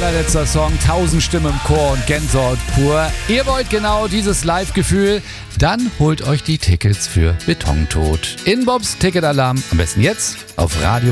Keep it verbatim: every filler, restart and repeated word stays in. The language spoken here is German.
allerletzter Song, tausend Stimmen im Chor und Gänsehaut pur. Ihr wollt genau dieses Live-Gefühl? Dann holt euch die Tickets für Betontod. Inbobs Ticketalarm am besten jetzt auf Radio